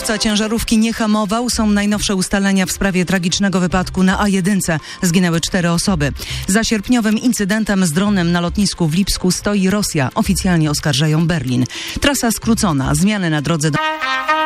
Kierowca ciężarówki nie hamował. Są najnowsze ustalenia w sprawie tragicznego wypadku na A1. Zginęły 4 osoby. Za sierpniowym incydentem z dronem na lotnisku w Lipsku stoi Rosja. Oficjalnie oskarżają Berlin. Trasa skrócona. Zmiany na drodze do...